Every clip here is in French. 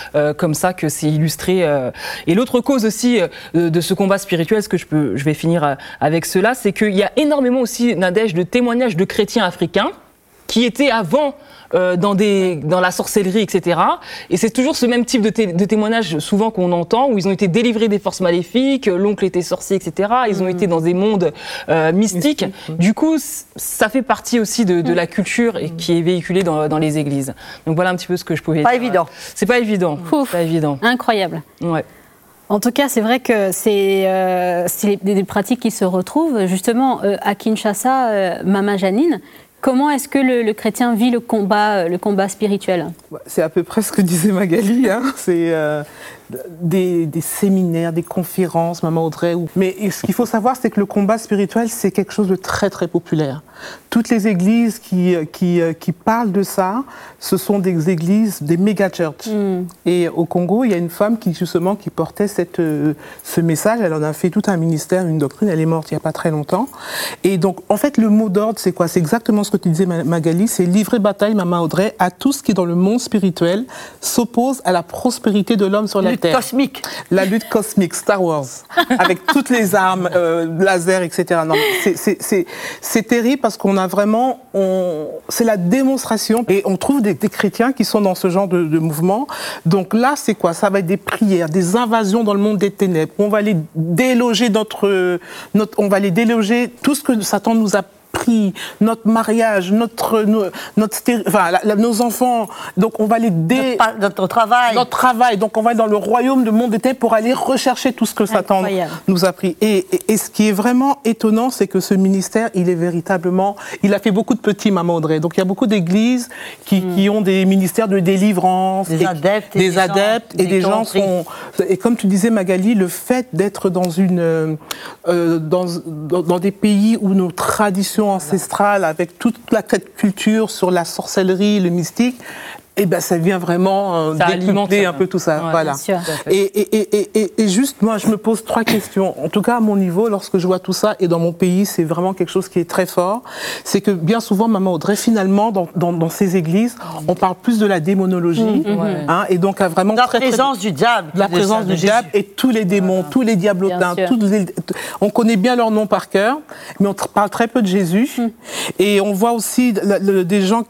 comme ça que c'est illustré. Et l'autre cause aussi de ce combat spirituel, je vais finir avec cela, c'est qu'il y a énormément aussi, Nadège, de témoignages de chrétiens africains qui étaient avant dans la sorcellerie, etc. Et c'est toujours ce même type de témoignage souvent qu'on entend, où ils ont été délivrés des forces maléfiques, l'oncle était sorcier, etc. Ils ont été dans des mondes mystiques. Du coup, ça fait partie aussi de la culture et qui est véhiculée dans les églises. Donc voilà un petit peu ce que je pouvais dire. Pas évident. C'est pas évident. Ouf, pas évident. Incroyable. Ouais. En tout cas, c'est vrai que c'est des pratiques qui se retrouvent. Justement, à Kinshasa, Mama Janine, comment est-ce que le chrétien vit le combat spirituel ? C'est à peu près ce que disait Magali. C'est des séminaires, des conférences, Maman Audrey. Mais ce qu'il faut savoir, c'est que le combat spirituel, c'est quelque chose de très, très populaire. Toutes les églises qui parlent de ça, ce sont des églises, des méga-churches. Et au Congo, il y a une femme qui portait ce message. Elle en a fait tout un ministère, une doctrine. Elle est morte il n'y a pas très longtemps. Et donc, en fait, le mot d'ordre, c'est quoi ? C'est exactement ce que tu disais, Magali. C'est livrer bataille, Maman Audrey, à tout ce qui, dans le monde spirituel, s'oppose à la prospérité de l'homme sur la terre. Cosmique. La lutte cosmique, Star Wars, avec toutes les armes, laser, etc. Non, c'est terrible parce qu'on a vraiment, c'est la démonstration, et on trouve des chrétiens qui sont dans ce genre de mouvement. Donc là, c'est quoi ? Ça va être des prières, des invasions dans le monde des ténèbres. On va les déloger on va les déloger tout ce que Satan nous a pris, notre mariage, nos enfants, donc on va les notre travail, donc on va dans le royaume du monde des ténèbres pour aller rechercher tout ce que Satan nous a pris. Et ce qui est vraiment étonnant, c'est que ce ministère, il a fait beaucoup de petits, Maman Audrey. Donc il y a beaucoup d'églises qui ont des ministères de délivrance, des adeptes et des gens sont. Et comme tu disais, Magali, le fait d'être dans des pays où nos traditions ancestrales, avec toute la culture sur la sorcellerie, le mystique, et ben ça vient vraiment décupler un peu tout ça. Ouais, voilà. Et juste, moi, je me pose 3 questions. En tout cas, à mon niveau, lorsque je vois tout ça, et dans mon pays, c'est vraiment quelque chose qui est très fort. C'est que bien souvent, Maman Audrey, finalement, dans ces églises, on parle plus de la démonologie, et donc vraiment la présence du diable, la présence du diable et tous les démons, tous les diablotins, on connaît bien leur nom par cœur, mais on parle très peu de Jésus. Et on voit aussi des gens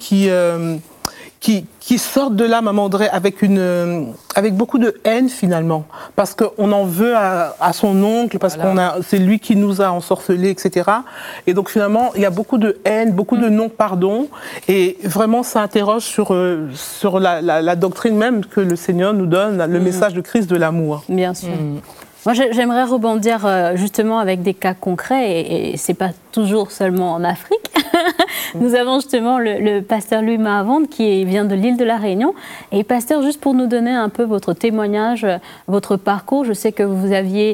qui sortent de là, Maman Audrey, avec beaucoup de haine finalement, parce qu'on en veut à son oncle, parce c'est lui qui nous a ensorcelés, etc. Et donc finalement, il y a beaucoup de haine, beaucoup de non-pardon, et vraiment ça interroge sur la doctrine même que le Seigneur nous donne, le message de Christ de l'amour. Bien sûr. Moi, j'aimerais rebondir justement avec des cas concrets, et c'est pas toujours seulement en Afrique. Nous avons justement le pasteur Louis Mahavande qui vient de l'île de la Réunion. Et pasteur, juste pour nous donner un peu votre témoignage, votre parcours, je sais que vous aviez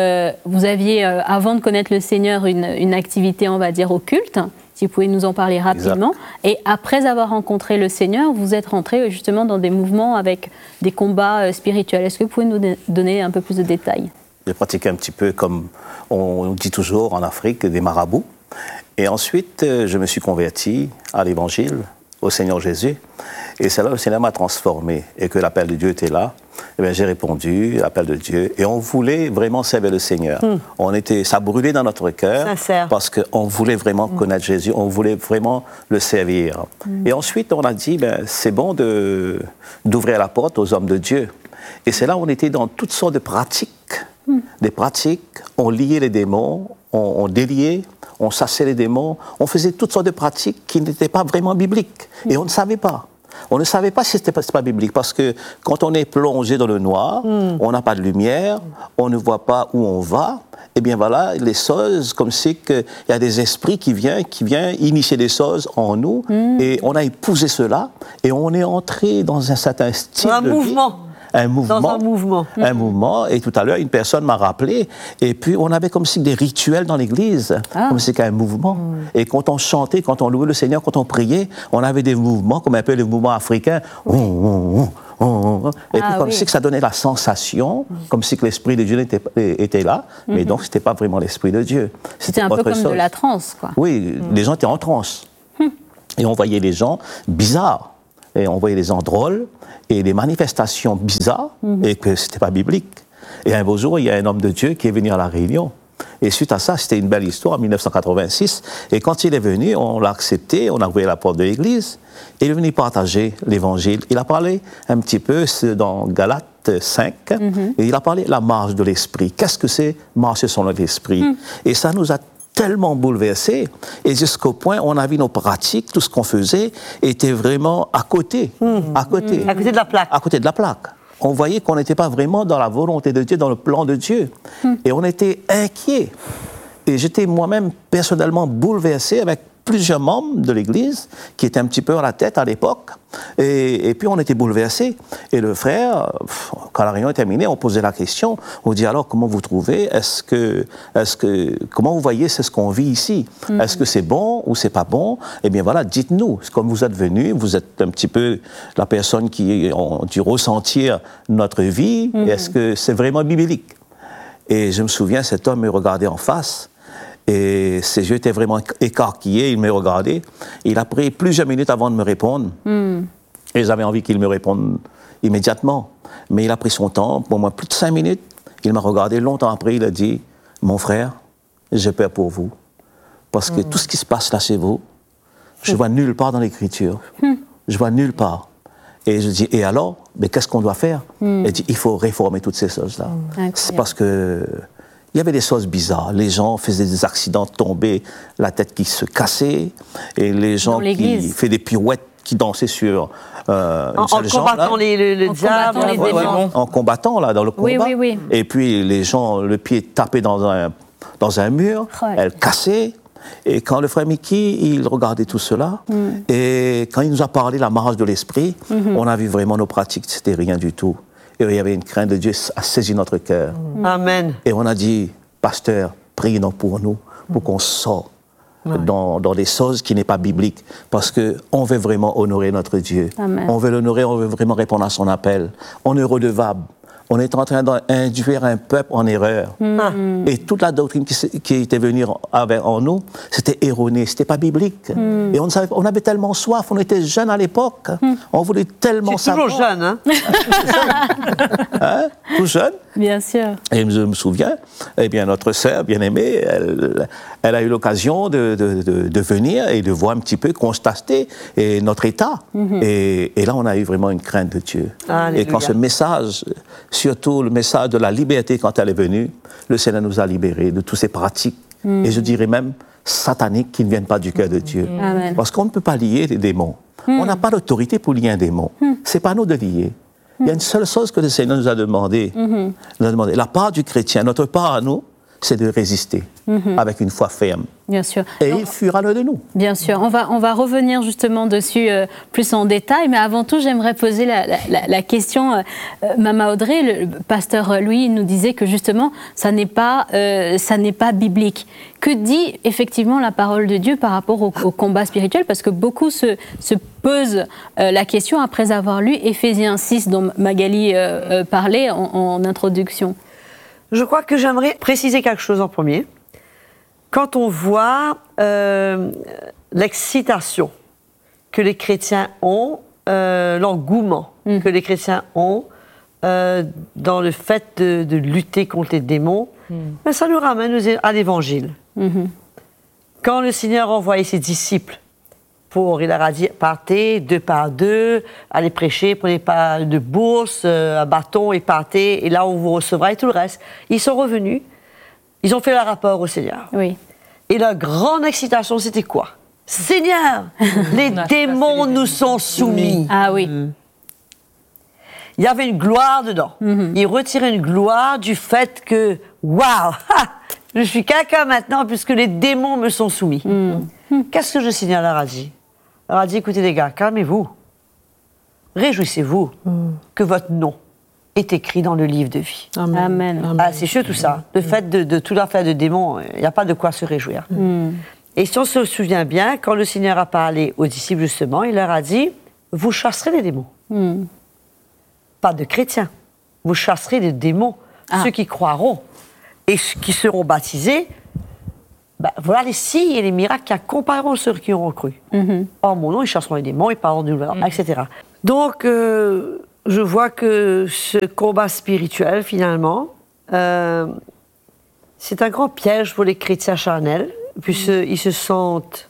avant de connaître le Seigneur, une activité, on va dire, occulte. Si vous pouvez nous en parler rapidement. Exact. Et après avoir rencontré le Seigneur, vous êtes rentré justement dans des mouvements avec des combats spirituels. Est-ce que vous pouvez nous donner un peu plus de détails ? J'ai pratiqué un petit peu, comme on dit toujours en Afrique, des marabouts. Et ensuite, je me suis converti à l'Évangile, au Seigneur Jésus. Et c'est là que le Seigneur m'a transformé et que l'appel de Dieu était là. Eh bien, j'ai répondu à l'appel de Dieu et on voulait vraiment servir le Seigneur. Ça brûlait dans notre cœur parce qu'on voulait vraiment connaître Jésus, on voulait vraiment le servir. Et ensuite, on a dit, c'est bon d'ouvrir la porte aux hommes de Dieu. Et c'est là où on était dans toutes sortes de pratiques. Des pratiques, on liait les démons, on déliait, on chassait les démons, on faisait toutes sortes de pratiques qui n'étaient pas vraiment bibliques. Et on ne savait pas. On ne savait pas si ce n'était pas biblique, parce que quand on est plongé dans le noir, on n'a pas de lumière, on ne voit pas où on va. Eh bien voilà, les choses, comme c'est qu'il y a des esprits qui viennent initier des choses en nous, et on a épousé cela, et on est entré dans un certain style de vie. Un mouvement. Et tout à l'heure, une personne m'a rappelé. Et puis, on avait comme si des rituels dans l'église, comme si c'était un mouvement. Et quand on chantait, quand on louait le Seigneur, quand on priait, on avait des mouvements, comme un peu les mouvements africains. Et puis, comme si que ça donnait la sensation, comme si que l'Esprit de Dieu était là. Mais donc, ce n'était pas vraiment l'Esprit de Dieu. C'était un peu comme de la transe, quoi. Oui, les gens étaient en transe. Et on voyait les gens bizarres. et on voyait des gens drôles et des manifestations bizarres et que ce n'était pas biblique. Et un beau jour, il y a un homme de Dieu qui est venu à La Réunion. Et suite à ça, c'était une belle histoire en 1986. Et quand il est venu, on l'a accepté, on a ouvert la porte de l'église. Et il est venu partager l'évangile. Il a parlé un petit peu dans Galates 5. Et il a parlé de la marche de l'esprit. Qu'est-ce que c'est marcher selon l'esprit? Et ça nous a tellement bouleversés. Et jusqu'au point, on a vu nos pratiques, tout ce qu'on faisait, était vraiment à côté. À côté. À côté de la plaque. À côté de la plaque. On voyait qu'on n'était pas vraiment dans la volonté de Dieu, dans le plan de Dieu. Et on était inquiets. Et j'étais moi-même personnellement bouleversé avec plusieurs membres de l'Église qui étaient un petit peu à la tête à l'époque. Et puis on était bouleversés. Et le frère, quand la réunion est terminée, on posait la question. On dit alors, comment vous trouvez? Comment vous voyez c'est ce qu'on vit ici? Est-ce que c'est bon ou c'est pas bon? Eh bien voilà, dites-nous. Comme vous êtes venus, vous êtes un petit peu la personne qui a dû ressentir notre vie. Est-ce que c'est vraiment biblique? Et je me souviens, cet homme me regardait en face. Et ses yeux étaient vraiment écarquillés, il me regardait. Il a pris plusieurs minutes avant de me répondre. Et j'avais envie qu'il me réponde immédiatement. Mais il a pris son temps, pour moi plus de 5 minutes. Il m'a regardé longtemps après, il a dit, mon frère, j'ai peur pour vous. Parce que tout ce qui se passe là chez vous, je vois nulle part dans l'Écriture. Je vois nulle part. Et je dis, et alors, mais qu'est-ce qu'on doit faire? Il dit, il faut réformer toutes ces choses-là. C'est parce que il y avait des choses bizarres. Les gens faisaient des accidents, tombaient, la tête qui se cassait, et les gens qui faisaient des pirouettes, qui dansaient sur en combattant le diable, les démons. En combattant, là, dans le combat. Oui. Et puis, les gens, le pied tapé dans un mur, elle cassait. Et quand le frère Mickey, il regardait tout cela, et quand il nous a parlé de la marche de l'esprit, on a vu vraiment nos pratiques, c'était rien du tout. Et il y avait une crainte de Dieu à saisir notre cœur. Amen. Et on a dit, pasteur, priez donc pour nous, pour qu'on sorte dans des choses qui n'est pas bibliques, parce qu'on veut vraiment honorer notre Dieu. Amen. On veut l'honorer, on veut vraiment répondre à son appel. On est redevable. On est en train d'induire un peuple en erreur. Et toute la doctrine qui était venue en nous, c'était erroné, c'était pas biblique. Et on avait tellement soif, on était jeunes à l'époque, on voulait tellement savoir. Toujours jeune, hein? Tout jeune. Bien sûr. Et je me souviens, eh bien, notre sœur bien-aimée, elle a eu l'occasion de venir et de voir un petit peu, constater notre état. Et là, on a eu vraiment une crainte de Dieu. Alléluia. Et quand ce message, surtout le message de la liberté, quand elle est venue, le Seigneur nous a libérés de toutes ces pratiques. Et je dirais même sataniques qui ne viennent pas du cœur de Dieu. Amen. Parce qu'on ne peut pas lier les démons. On n'a pas d'autorité pour lier un démon. C'est pas à nous de lier. Il y a une seule chose que le Seigneur nous a demandé. La part du chrétien, notre part à nous, c'est de résister avec une foi ferme. Bien sûr. Et il fuira l'un de nous. Bien sûr. On va revenir justement dessus plus en détail, mais avant tout, j'aimerais poser la question. Mama Audrey, le pasteur Louis nous disait que justement, ça n'est pas biblique. Que dit effectivement la parole de Dieu par rapport au combat spirituel? Parce que beaucoup se posent la question après avoir lu Éphésiens 6, dont Magali parlait en introduction. Je crois que j'aimerais préciser quelque chose en premier. Quand on voit l'excitation que les chrétiens ont, l'engouement que les chrétiens ont dans le fait de lutter contre les démons, ben ça nous ramène à l'Évangile. Quand le Seigneur envoyait ses disciples, il leur a dit, partez 2 par 2, allez prêcher, prenez pas de bourse, un bâton et partez, et là on vous recevra et tout le reste. Ils sont revenus, ils ont fait leur rapport au Seigneur. Oui. Et leur grande excitation, c'était quoi? Seigneur, les démons nous sont soumis. Ah oui. Il y avait une gloire dedans. Ils retiraient une gloire du fait que, waouh, je suis quelqu'un maintenant puisque les démons me sont soumis. Qu'est-ce que le Seigneur leur a dit? Il leur a dit, écoutez les gars, calmez-vous. Réjouissez-vous que votre nom est écrit dans le livre de vie. Amen. Ah, c'est sûr tout ça. Le fait de tout l'affaire de démons, il n'y a pas de quoi se réjouir. Et si on se souvient bien, quand le Seigneur a parlé aux disciples justement, il leur a dit, vous chasserez les démons. Pas de chrétiens. Vous chasserez les démons. Ceux qui croiront et qui seront baptisés ben, voilà les signes et les miracles qui accompagneront ceux qui auront cru. En mon nom, ils chasseront les démons, ils parleront de nouvelles langues, etc. Donc, je vois que ce combat spirituel, finalement, c'est un grand piège pour les chrétiens charnels, puisqu'ils se sentent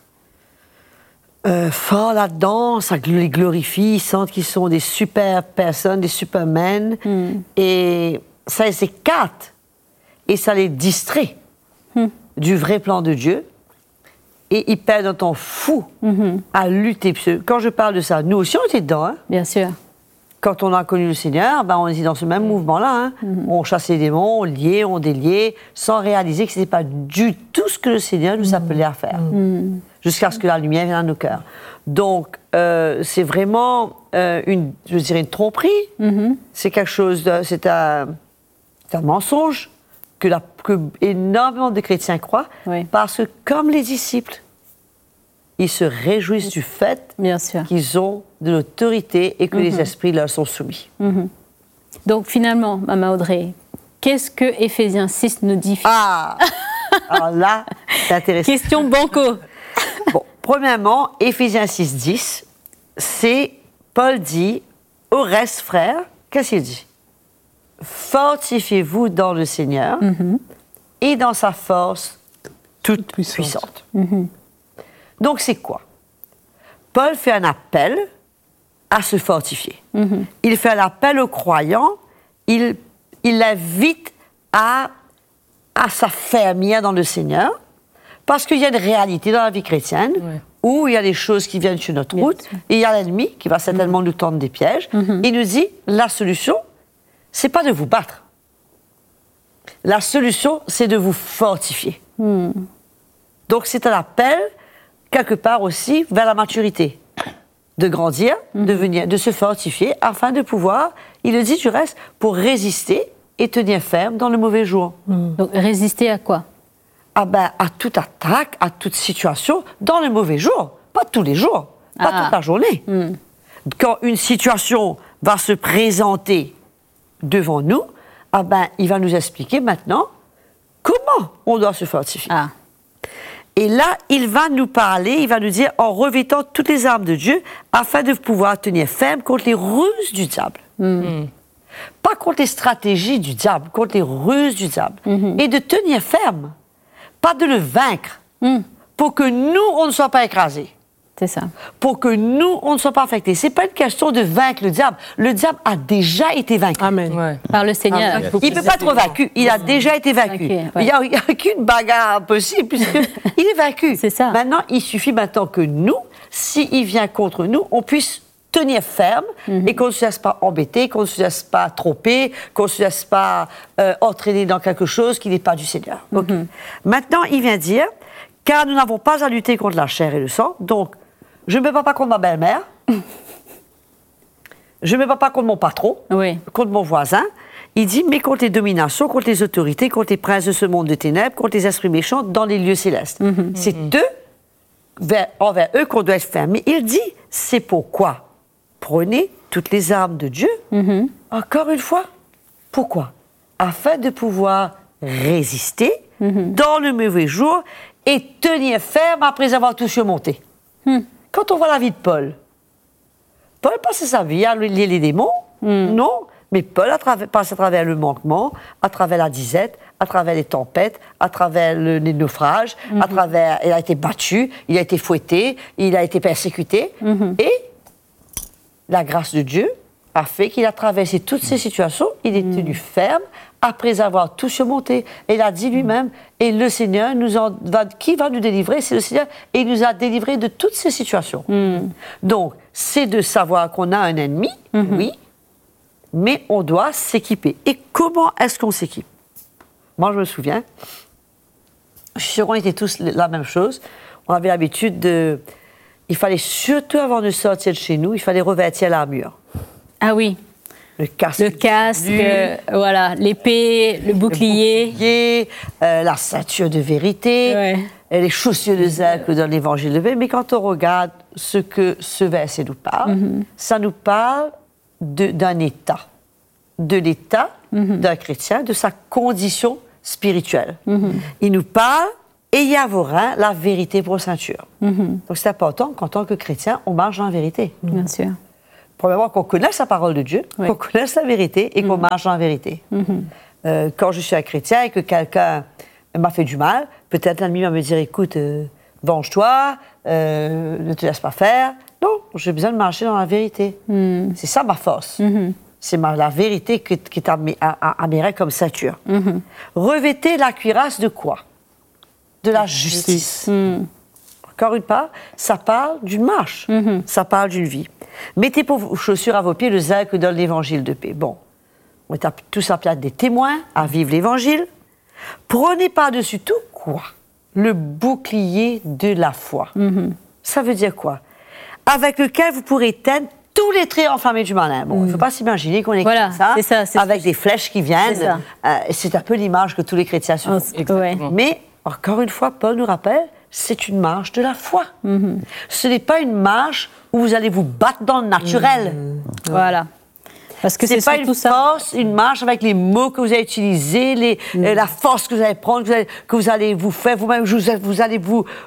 forts là-dedans, ça les glorifie, ils sentent qu'ils sont des super personnes, des supermen, et ça les écarte, et ça les distrait du vrai plan de Dieu, et ils perdent un temps fou à lutter. Quand je parle de ça, nous aussi on était dedans. Hein? Bien sûr. Quand on a connu le Seigneur, ben on était dans ce même mouvement-là. Hein? On chassait les démons, on liait, on déliait, sans réaliser que ce n'était pas du tout ce que le Seigneur nous appelait à faire. Jusqu'à ce que la lumière vienne dans nos cœurs. Donc, c'est vraiment une tromperie. C'est quelque chose c'est un mensonge que énormément de chrétiens croient, parce que comme les disciples, ils se réjouissent du fait qu'ils ont de l'autorité et que les esprits leur sont soumis. Donc finalement, Maman Audrey, qu'est-ce que Éphésiens 6 nous dit? Ah! Alors là, c'est intéressant. Question banco. Bon, premièrement, Éphésiens 6:10, c'est Paul dit, au reste, frères, qu'est-ce qu'il dit? Fortifiez-vous dans le Seigneur et dans sa force toute puissante. Donc, c'est quoi? Paul fait un appel à se fortifier. Il fait un appel aux croyants, il l'invite à s'affermir dans le Seigneur, parce qu'il y a une réalité dans la vie chrétienne où il y a des choses qui viennent sur notre route, et il y a l'ennemi qui va certainement nous tendre des pièges. Il nous dit, la solution, c'est pas de vous battre. La solution, c'est de vous fortifier. Donc, c'est un appel, quelque part aussi, vers la maturité. De grandir, de se fortifier, afin de pouvoir, il le dit du reste, pour résister et tenir ferme dans le mauvais jour. Donc, résister à quoi? Ah ben, à toute attaque, à toute situation, dans le mauvais jour. Pas tous les jours, pas toute la journée. Quand une situation va se présenter devant nous, ah ben, il va nous expliquer maintenant comment on doit se fortifier. Et là, il va nous parler, il va nous dire, en revêtant toutes les armes de Dieu, afin de pouvoir tenir ferme contre les ruses du diable. Pas contre les stratégies du diable, contre les ruses du diable. Et de tenir ferme, pas de le vaincre, pour que nous, on ne soit pas écrasés. C'est ça. Pour que nous, on ne soit pas affectés. C'est pas une question de vaincre le diable. Le diable a déjà été vaincu. Amen. Par le Seigneur. Il ne peut pas être vaincu. Il a déjà été vaincu. Il n'y a qu'une bagarre possible, puisqu'il est vaincu. C'est ça. Maintenant, il suffit maintenant que nous, s'il vient contre nous, on puisse tenir ferme et qu'on ne se laisse pas embêter, qu'on ne se laisse pas tromper, qu'on ne se laisse pas entraîner dans quelque chose qui n'est pas du Seigneur. Maintenant, il vient dire, car nous n'avons pas à lutter contre la chair et le sang, donc je ne me bats pas contre ma belle-mère, je ne me bats pas contre mon patron, contre mon voisin. Il dit, mais contre les dominations, contre les autorités, contre les princes de ce monde de ténèbres, contre les esprits méchants dans les lieux célestes. C'est envers eux qu'on doit être ferme. Mais il dit, c'est pourquoi prenez toutes les armes de Dieu. Encore une fois, pourquoi? Afin de pouvoir résister dans le mauvais jour et tenir ferme après avoir tout surmonté. Quand on voit la vie de Paul passait sa vie à lier les démons, non, mais Paul passe à travers le manquement, à travers la disette, à travers les tempêtes, à travers les naufrages, il a été battu, il a été fouetté, il a été persécuté, et la grâce de Dieu a fait qu'il a traversé toutes ces situations, il est tenu ferme après avoir tout surmonté. Et il a dit lui-même, et le Seigneur qui va nous délivrer? C'est le Seigneur, et il nous a délivrés de toutes ces situations. Donc, c'est de savoir qu'on a un ennemi, oui, mais on doit s'équiper. Et comment est-ce qu'on s'équipe? Moi, je me souviens, je suis sûre qu'on était tous la même chose. On avait l'habitude de... Il fallait surtout, avant de sortir de chez nous, il fallait revêtir l'armure. Ah oui. Le casque, voilà, l'épée, le bouclier. La ceinture de vérité, les chaussures de zèle que donne l'évangile de paix. Mais quand on regarde ce que ce verset nous parle, ça nous parle d'un état, de l'état d'un chrétien, de sa condition spirituelle. Il nous parle et il y a vos reins la vérité pour ceinture. Donc c'est important qu'en tant que chrétien, on marche dans la vérité. Bien sûr. Premièrement, qu'on connaisse la parole de Dieu, qu'on connaisse la vérité et qu'on marche dans la vérité. Quand je suis un chrétien et que quelqu'un m'a fait du mal, peut-être l'ennemi va me dire, écoute, venge-toi, ne te laisse pas faire. Non, j'ai besoin de marcher dans la vérité. C'est ça ma force. C'est la vérité qui est à mes reins comme ceinture. Revêtez la cuirasse de quoi? De la justice. Encore une fois, ça parle d'une marche, ça parle d'une vie. Mettez pour vos chaussures à vos pieds le zèle que donne l'évangile de paix. Bon, on est tous appelés à être des témoins, à vivre l'évangile. Prenez par-dessus tout quoi? Le bouclier de la foi. Ça veut dire quoi? Avec lequel vous pourrez éteindre tous les traits enflammés du malin. Bon, il ne faut pas s'imaginer qu'on est comme ça, avec des flèches qui viennent. C'est un peu l'image que tous les chrétiens se font. Mais, encore une fois, Paul nous rappelle, c'est une marche de la foi. Ce n'est pas une marche où vous allez vous battre dans le naturel. Voilà. Parce que c'est pas une force, une marche avec les mots que vous allez utiliser, la force que vous allez prendre, que vous allez vous faire vous-même, vous allez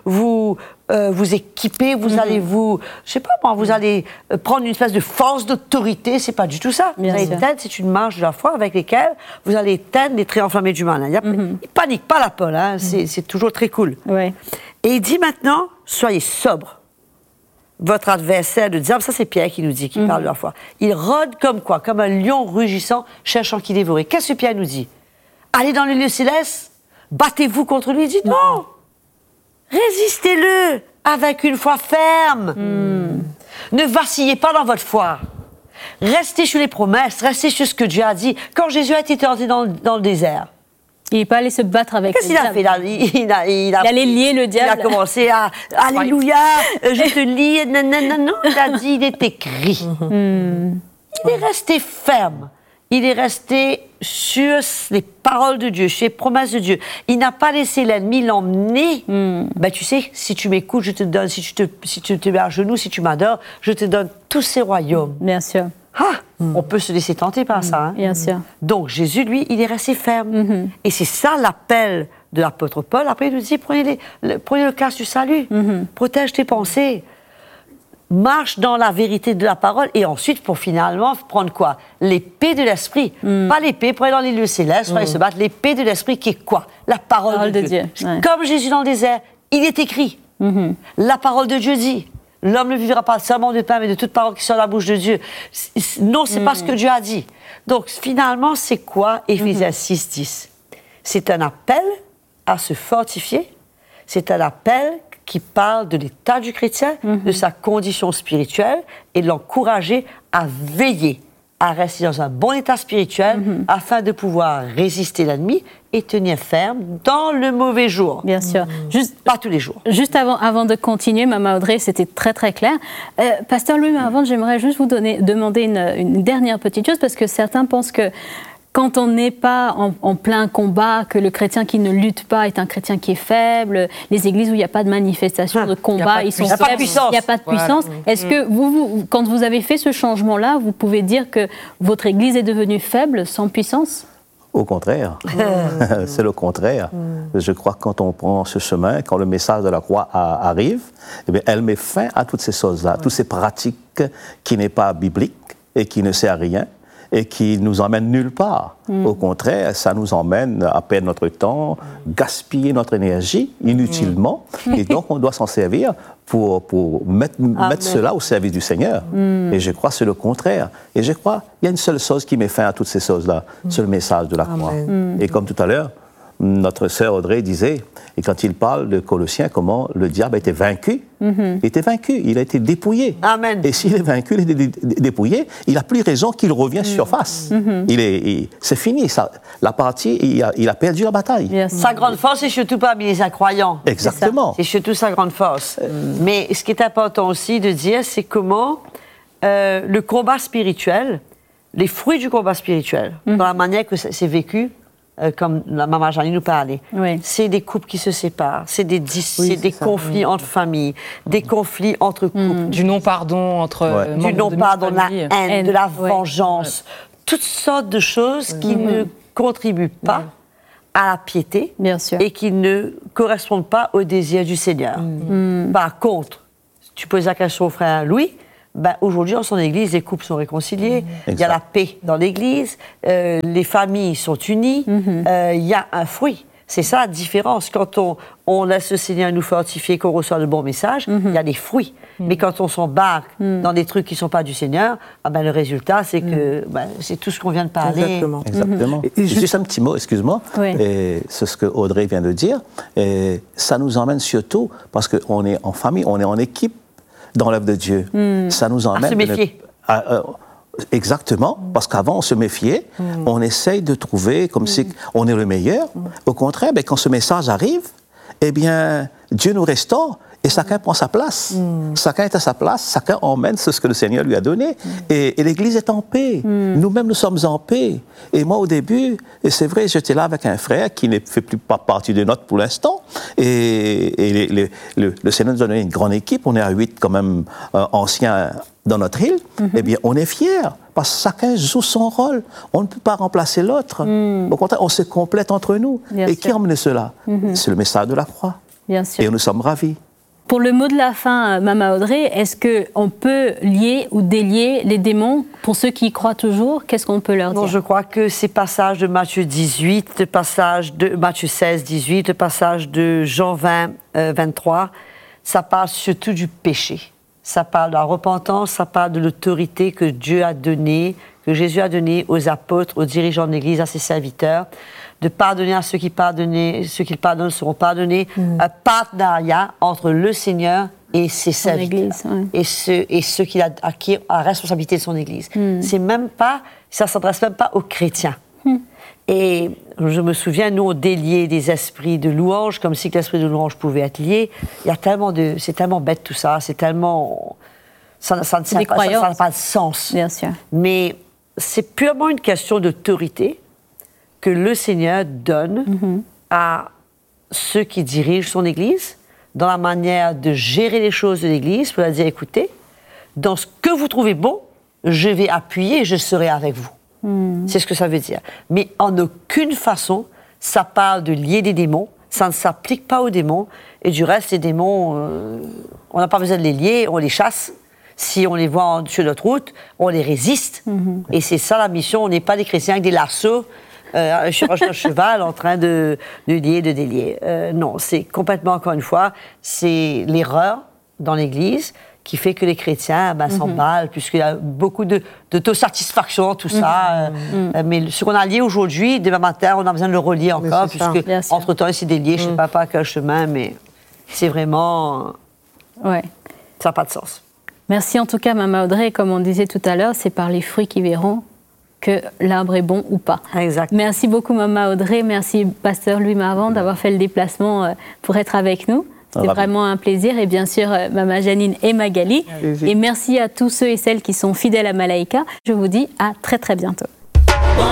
vous équiper, vous allez je sais pas moi, vous allez prendre une espèce de force d'autorité, c'est pas du tout ça. C'est une marche de la foi avec laquelle vous allez éteindre les traits enflammés du mal. Il panique pas la Paul, hein, c'est toujours très cool. Ouais. Et il dit maintenant, soyez sobres. Votre adversaire, le diable, ça c'est Pierre qui nous dit, qui parle de la foi. Il rôde comme quoi? Comme un lion rugissant, cherchant qui dévorer. Qu'est-ce que Pierre nous dit? Allez dans le lieu céleste, battez-vous contre lui. Il dit non! Résistez-le avec une foi ferme. Ne vacillez pas dans votre foi. Restez sur les promesses, restez sur ce que Dieu a dit. Quand Jésus a été tenté dans le désert, il n'est pas allé se battre avec le diable. Qu'est-ce qu'il a fait? Il allait lier le diable. Il a commencé à « Alléluia, je te lie. » Non, il a dit, il est écrit. Il est resté ferme. Il est resté sur les paroles de Dieu, sur les promesses de Dieu. Il n'a pas laissé l'ennemi l'emmener. Ben, tu sais, si tu m'écoutes, je te donne, si tu te mets à genoux, si tu m'adores, je te donne tous ces royaumes. Bien sûr. On peut se laisser tenter par ça. Hein. Bien sûr. Donc Jésus, lui, il est resté ferme. Et c'est ça l'appel de l'apôtre Paul. Après, il nous dit, prenez le casque du salut, protège tes pensées, marche dans la vérité de la parole, et ensuite, pour finalement prendre quoi? L'épée de l'esprit. Pas l'épée pour aller dans les lieux célestes, pour aller se battre. L'épée de l'esprit qui est quoi? La parole de Dieu. Ouais. Comme Jésus dans le désert, il est écrit. La parole de Dieu dit. L'homme ne vivra pas seulement de pain, mais de toute parole qui sort de la bouche de Dieu. Non, c'est pas ce que Dieu a dit. Donc, finalement, c'est quoi Éphésiens 6:10? C'est un appel à se fortifier. C'est un appel qui parle de l'état du chrétien, de sa condition spirituelle, et de l'encourager à veiller, à rester dans un bon état spirituel, afin de pouvoir résister l'ennemi et tenir ferme dans le mauvais jour. Bien sûr. Pas tous les jours. Juste avant de continuer, Maman Audrey, c'était très très clair. Pasteur Louis Mavande, j'aimerais juste vous demander une dernière petite chose, parce que certains pensent que quand on n'est pas en plein combat, que le chrétien qui ne lutte pas est un chrétien qui est faible, les églises où il n'y a pas de manifestation, de combat, ils sont faibles, il n'y a pas de puissance. Est-ce que vous, quand vous avez fait ce changement-là, vous pouvez dire que votre église est devenue faible, sans puissance? Au contraire, c'est le contraire. Je crois que quand on prend ce chemin, quand le message de la croix arrive, eh bien, elle met fin à toutes ces choses-là, toutes ces pratiques qui n'est pas bibliques et qui ne sert à rien et qui nous emmènent nulle part. Au contraire, ça nous emmène à perdre notre temps, gaspiller notre énergie inutilement, et donc on doit s'en servir pour mettre cela au service du Seigneur. Et je crois que c'est le contraire. Et je crois qu'il y a une seule chose qui met fin à toutes ces choses-là, c'est le message de la croix. Et comme tout à l'heure, notre sœur Audrey disait, et quand il parle de Colossiens, comment le diable a été vaincu, il était vaincu, il a été dépouillé. Amen. Et s'il est vaincu, il est dépouillé, il n'a plus raison qu'il revienne surface. C'est fini, la partie, il a perdu la bataille. Sa grande force, c'est surtout parmi les incroyants. Exactement. C'est surtout sa grande force. Mais ce qui est important aussi de dire, c'est comment le combat spirituel, les fruits du combat spirituel, dans la manière que c'est vécu, comme la maman Jeannie nous parlait, c'est des couples qui se séparent, c'est des conflits entre familles, des conflits entre couples. Du non-pardon entre du non-pardon, de la haine, de la vengeance, toutes sortes de choses qui ne contribuent pas à la piété Bien sûr. et qui ne correspondent pas au désir du Seigneur. Par contre, tu poses la question au frère Louis, ben, aujourd'hui, dans son église, les couples sont réconciliés, il y a la paix dans l'église, les familles sont unies, il y a un fruit. C'est ça la différence. Quand on laisse le Seigneur nous fortifier, qu'on reçoit le bon message, il y a des fruits. Mais quand on s'embarque dans des trucs qui ne sont pas du Seigneur, ah ben, le résultat, c'est que c'est tout ce qu'on vient de parler. Exactement. Et juste un petit mot, excuse-moi, c'est ce que Audrey vient de dire. Et ça nous emmène surtout, parce qu'on est en famille, on est en équipe dans l'œuvre de Dieu. Ça nous emmène... À se méfier. Exactement, parce qu'avant on se méfiait, on essaye de trouver comme si on est le meilleur. Au contraire, ben, quand ce message arrive, eh bien, Dieu nous restaure et chacun prend sa place. Chacun est à sa place, chacun emmène ce que le Seigneur lui a donné. Et l'Église est en paix. Nous-mêmes, nous sommes en paix. Et moi, au début, et c'est vrai, j'étais là avec un frère qui ne fait plus pas partie de notre pour l'instant. Et le Seigneur nous a donné une grande équipe. On est à 8 quand même anciens dans notre île. Eh bien, on est fiers. Parce que chacun joue son rôle. On ne peut pas remplacer l'autre. Au contraire, on se complète entre nous. Et qui a emmené cela? C'est le message de la croix. Bien sûr. Et nous sommes ravis. Pour le mot de la fin, Mama Audrey, est-ce qu'on peut lier ou délier les démons pour ceux qui y croient toujours? Qu'est-ce qu'on peut leur dire? Non, je crois que ces passages de Matthieu 18, le passage de Matthieu 16, 18, le passage de Jean 20, 23, ça parle surtout du péché. Ça parle de la repentance, ça parle de l'autorité que Dieu a donnée, que Jésus a donnée aux apôtres, aux dirigeants de l'Église, à ses serviteurs, de pardonner à ceux qui pardonnent, ceux qui pardonnent seront pardonnés. Un partenariat entre le Seigneur et ses serviteurs, et ceux qui acquièrent la responsabilité de son Église. C'est même pas, ça s'adresse même pas aux chrétiens. Et je me souviens, nous, on déliait des esprits de louange, comme si l'esprit de louange pouvait être lié. Il y a c'est tellement bête tout ça, c'est tellement... Ça n'a pas de sens. Bien sûr. Mais c'est purement une question d'autorité que le Seigneur donne à ceux qui dirigent son Église, dans la manière de gérer les choses de l'Église, pour leur dire, écoutez, dans ce que vous trouvez bon, je vais appuyer et je serai avec vous. C'est ce que ça veut dire. Mais en aucune façon, ça parle de lier des démons, ça ne s'applique pas aux démons, et du reste, les démons, on n'a pas besoin de les lier, on les chasse. Si on les voit sur notre route, on les résiste. Et c'est ça la mission, on n'est pas des chrétiens avec des lasso, sur un cheval en train de lier, de délier. Non, c'est complètement, encore une fois, c'est l'erreur dans l'Église qui fait que les chrétiens s'emballent, puisqu'il y a beaucoup d'autosatisfaction, tout ça. Mais ce qu'on a lié aujourd'hui, demain matin, on a besoin de le relier encore, puisque entre-temps, c'est délié, je ne sais pas par quel chemin, mais c'est vraiment... Ouais. Ça n'a pas de sens. Merci en tout cas, Mama Audrey. Comme on disait tout à l'heure, c'est par les fruits qu'ils verront que l'arbre est bon ou pas. Exact. Merci beaucoup, Mama Audrey. Merci, Pasteur Louis Mavand, d'avoir fait le déplacement pour être avec nous. C'était vraiment un plaisir. Et bien sûr, Mama Janine et Magali. Et merci à tous ceux et celles qui sont fidèles à Malaika. Je vous dis à très très bientôt.